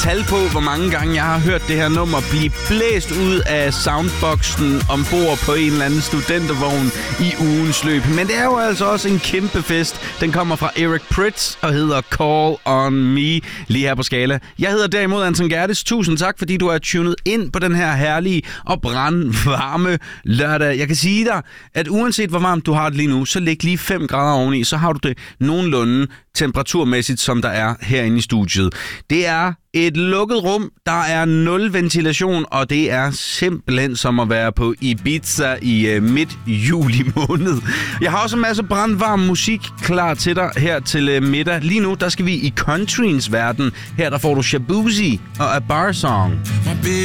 tal på, hvor mange gange jeg har hørt det her nummer blive blæst ud af soundboxen ombord på en eller anden studentervogn i ugens løb. Men det er jo altså også en kæmpe fest. Den kommer fra Eric Prydz og hedder Call on Me lige her på Skala. Jeg hedder derimod Anton Gerdes. Tusind tak, fordi du er tunet ind på den her herlige og brandvarme lørdag. Jeg kan sige dig, at uanset hvor varmt du har det lige nu, så læg lige 5 grader oveni, så har du det nogenlunde temperaturmæssigt, som der er herinde i studiet. Det er et lukket rum, der er 0 ventilation, og det er simpelthen som at være på Ibiza i midt juli måned. Jeg har også en masse brandvarm musik klar til dig her til middag. Lige nu, der skal vi i countryens verden. Her der får du Shabuzi og A Bar Song.